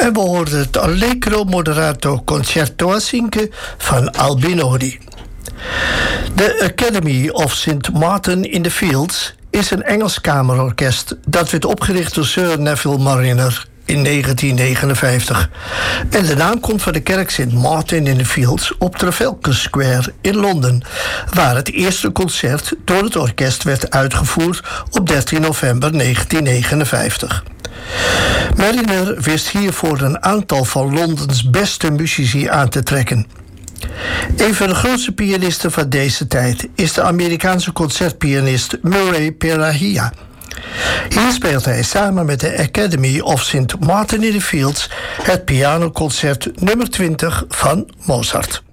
En we hoorden het Allegro Moderato Concerto a Cinque van Albinoni. De Academy of St. Martin in the Fields is een Engels kamerorkest dat werd opgericht door Sir Neville Marriner in 1959. En de naam komt van de kerk St. Martin in the Fields op Trafalgar Square in Londen, waar het eerste concert door het orkest werd uitgevoerd op 13 november 1959. Marriner wist hiervoor een aantal van Londens beste muzici aan te trekken. Een van de grootste pianisten van deze tijd is de Amerikaanse concertpianist Murray Perahia. Hier speelt hij samen met de Academy of St. Martin in the Fields het pianoconcert nummer 20 van Mozart.